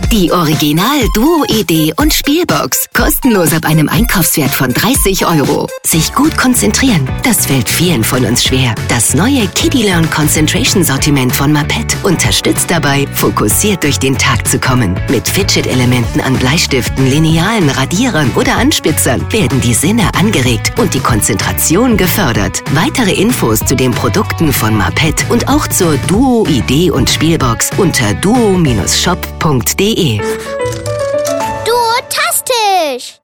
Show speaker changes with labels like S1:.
S1: Die Original Duo Idee und Spielbox. Kostenlos ab einem Einkaufswert von 30 €. Sich gut konzentrieren, das fällt vielen von uns schwer. Das neue Kiddie Learn Concentration Sortiment von Maped unterstützt dabei, fokussiert durch den Tag zu kommen. Mit Fidget-Elementen an Bleistiften, Linealen, Radierern oder Anspitzern werden die Sinne angeregt und die Konzentration gefördert. Weitere Infos zu den Produkten von Maped und auch zur Duo Idee und Spielbox unter duo-shop.de.
S2: Duotastisch!